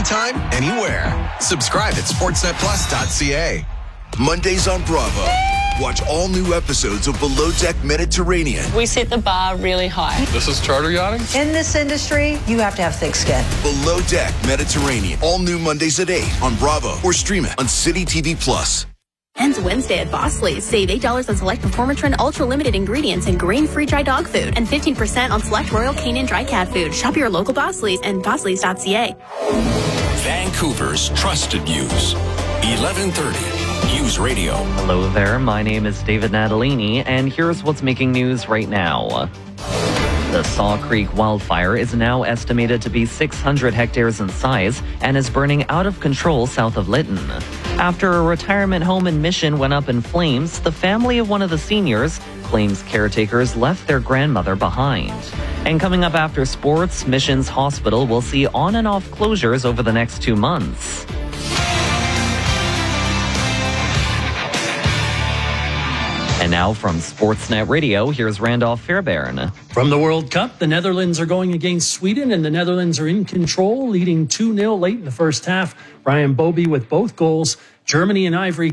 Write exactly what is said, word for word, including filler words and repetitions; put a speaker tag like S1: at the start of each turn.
S1: anytime, anywhere. Subscribe at sportsnet plus dot c a. Mondays on Bravo. Watch all new episodes of Below Deck Mediterranean.
S2: We set the bar really high.
S3: This is charter yachting?
S4: In this industry, you have to have thick skin.
S1: Below Deck Mediterranean. All new Mondays at eight on Bravo or stream it on City T V Plus.
S5: Ends Wednesday at Bosley's. Save eight dollars on select Performatrin Ultra Limited ingredients and grain-free dry dog food, and fifteen percent on select Royal Canin dry cat food. Shop your local Bosley's and bosleys dot c a.
S6: Vancouver's trusted news. eleven thirty. News Radio.
S7: Hello there, my name is David Natalini, and here's what's making news right now. The Saw Creek wildfire is now estimated to be six hundred hectares in size and is burning out of control south of Lytton. After a retirement home in Mission went up in flames, the family of one of the seniors claims caretakers left their grandmother behind. And coming up after sports, Mission's hospital will see on and off closures over the next two months. And now from Sportsnet Radio, here's Randolph Fairbairn.
S8: From the World Cup, the Netherlands are going against Sweden, and the Netherlands are in control, leading two nil late in the first half. Ryan Bobby with both goals. Germany and Ivory